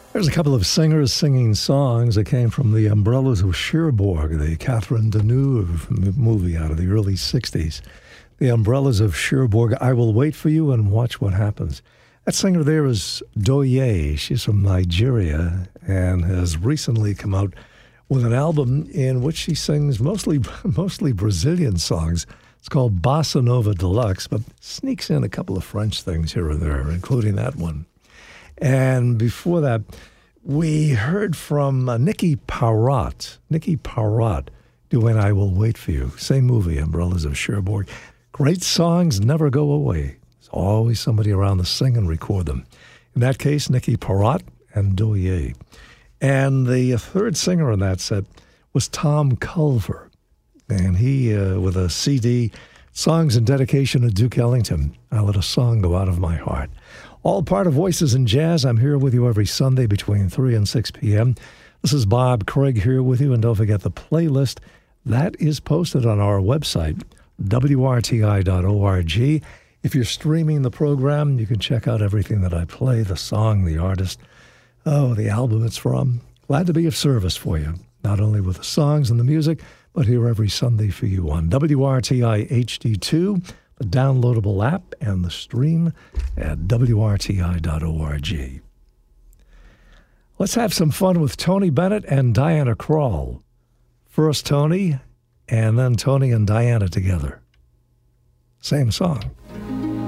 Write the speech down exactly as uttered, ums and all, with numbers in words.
There's a couple of singers singing songs that came from the Umbrellas of Cherbourg, the Catherine Deneuve m- movie out of the early sixties. The Umbrellas of Cherbourg, I Will Wait for You and Watch What Happens. That singer there is Doye. She's from Nigeria and has recently come out with an album in which she sings mostly mostly Brazilian songs. It's called Bossa Nova Deluxe, but sneaks in a couple of French things here and there, including that one. And before that, we heard from uh, Nikki Parrott. Nikki Parrott doing I Will Wait for You. Same movie, Umbrellas of Cherbourg. Great songs never go away. There's always somebody around to sing and record them. In that case, Nikki Parrott and Doye. And the third singer in that set was Tom Culver. And he, uh, with a C D, Songs in Dedication to Duke Ellington, I Let a Song Go Out of My Heart. All part of Voices in Jazz. I'm here with you every Sunday between three and six p.m. This is Bob Craig here with you. And don't forget the playlist. That is posted on our website, W R T I dot org. If you're streaming the program, you can check out everything that I play, the song, the artist, oh, the album it's from. Glad to be of service for you, not only with the songs and the music, but here every Sunday for you on W R T I H D two, the downloadable app, and the stream at W R T I dot org. Let's have some fun with Tony Bennett and Diana Krall. First Tony, and then Tony and Diana together. Same song.